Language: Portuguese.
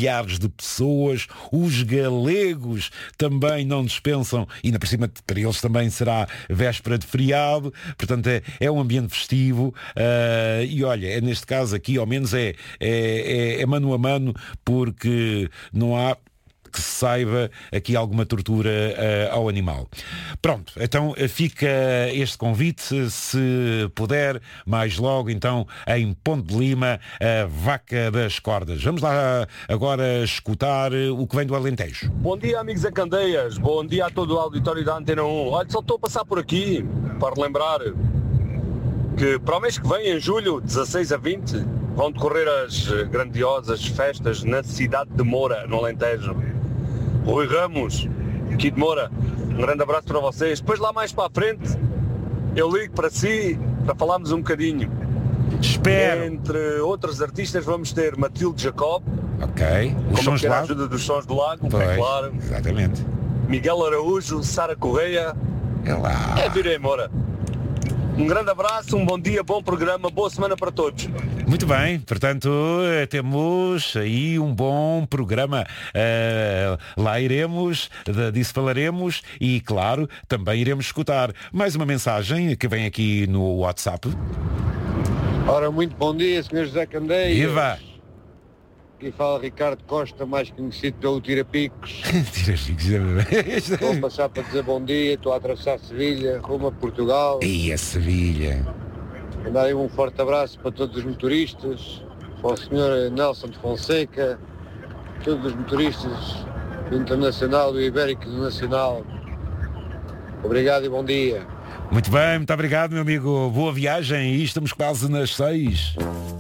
milhares de pessoas, os galegos também não dispensam, e ainda por cima para eles também será véspera de feriado, portanto é um ambiente festivo, e olha, neste caso aqui ao menos é mano a mano, porque não há que se saiba aqui alguma tortura ao animal. Pronto, então fica este convite, se puder, mais logo então em Ponte de Lima, a Vaca das Cordas. Vamos lá agora escutar o que vem do Alentejo. Bom dia, amigos a Candeias, bom dia a todo o auditório da Antena 1. Olha, só estou a passar por aqui para relembrar que para o mês que vem, em julho, 16 a 20, vão decorrer as grandiosas festas na cidade de Moura, no Alentejo. Rui Ramos, aqui de Moura, um grande abraço para vocês. Depois lá mais para a frente, eu ligo para si, para falarmos um bocadinho. Espero. Entre outros artistas vamos ter Matilde Jacob, ok, os sons do a lago, ajuda dos Sons do Lago, pois, é claro. Exatamente. Miguel Araújo, Sara Correia, É lá. é vir em Moura. Um grande abraço, um bom dia, bom programa, boa semana para todos. Muito bem, portanto temos aí um bom programa, lá iremos, disso falaremos e claro, também iremos escutar mais uma mensagem que vem aqui no WhatsApp. Ora, muito bom dia, Sr. José Candeias. Viva! Aqui fala Ricardo Costa, mais conhecido pelo Tira-Picos. Tira-Picos. Vou passar para dizer bom dia, estou a atravessar Sevilha, rumo a Portugal. E a Sevilha. Mandar aí um forte abraço para todos os motoristas, para o Sr. Nelson de Fonseca, todos os motoristas do Internacional, do Ibérico e do Nacional. Obrigado e bom dia. Muito bem, muito obrigado, meu amigo. Boa viagem e estamos quase nas 6.